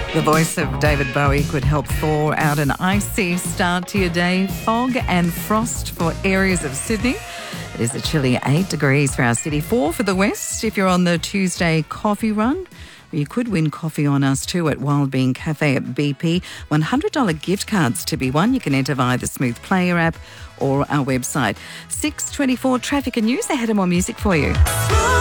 The voice of David Bowie could help thaw out an icy start to your day. Fog and frost for areas of Sydney. It is a chilly 8 degrees for our city, 4 for the west. If you're on the Tuesday coffee run, you could win coffee on us too at Wild Bean Cafe at BP. $100 gift cards to be won. You can enter via the Smooth Player app or our website. 6:24 traffic and news. Ahead of more music for you.